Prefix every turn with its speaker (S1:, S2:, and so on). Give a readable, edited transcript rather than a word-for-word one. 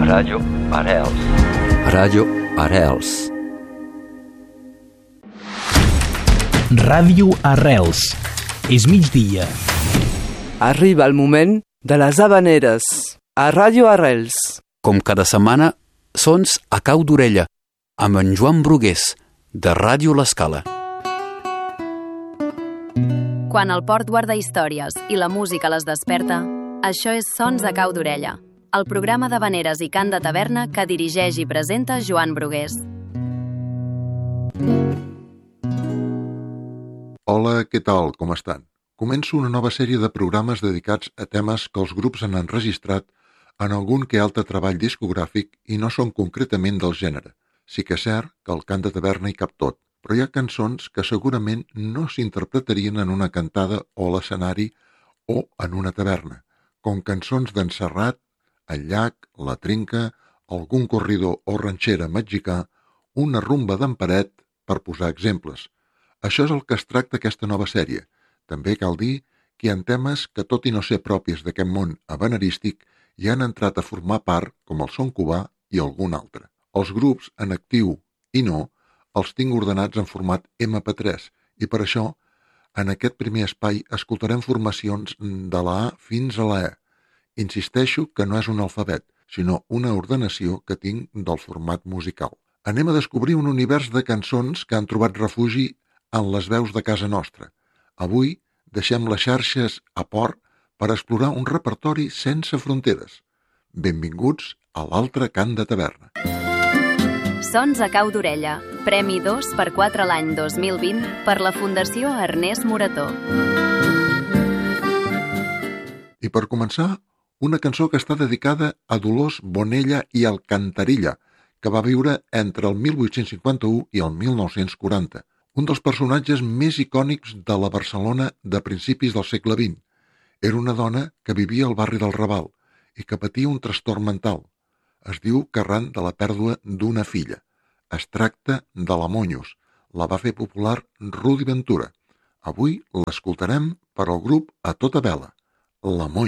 S1: Ràdio Arrels.
S2: Ràdio Arrels.
S3: Ràdio Arrels. És migdia.
S4: Arriba el moment de les havaneres a Ràdio Arrels.
S2: Com cada setmana, sons a cau d'orella, amb en Joan Brugués, de Ràdio L'Escala.
S5: Quan el port guarda històries i la música les desperta, això és Sons a cau d'orella, el programa d'havaneres i cant de taverna que dirigeix i presenta Joan Brugués.
S6: Hola, què tal? Com estan? Començo una nova sèrie de programes dedicats a temes que els grups han enregistrat en algun que altre treball discogràfic i no són concretament del gènere. Sí que és cert que el cant de taverna hi cap tot, però hi ha cançons que segurament no s'interpretarien en una cantada o a l'escenari o en una taverna, com cançons d'en Serrat, El llac, La trinca, algun corridor o ranxera mexicà, una rumba d'en Peret, per posar exemples. Això és el que es tracta aquesta nova sèrie. També cal dir que hi ha temes que, tot i no ser propis d'aquest món havanerístic, hi han entrat a formar part, com el son cubà i algun altre. Els grups, en actiu i no, els tinc ordenats en format MP3 i per això, en aquest primer espai, escoltarem formacions de la A fins a la E. Insisteixo que no és un alfabet, sinó una ordenació que tinc del format musical. Anem a descobrir un univers de cançons que han trobat refugi en les veus de casa nostra. Avui deixem les xarxes a port per explorar un repertori sense fronteres. Benvinguts a l'altre cant de taverna.
S5: Sons a cau d'orella, Premi 2x4 l'any 2020 per la Fundació Ernest Morató.
S6: I per començar, una cançó que està dedicada a Dolors Bonella i Alcantarilla, que va viure entre el 1851 i el 1940. Un dels personatges més icònics de la Barcelona de principis del segle XX. Era una dona que vivia al barri del Raval i que patia un trastorn mental. Es diu que arran de la pèrdua d'una filla. Es tracta de la Monyos. La va fer popular Rudi Ventura. Avui l'escoltarem per al grup A Tota Vela, la Monyos.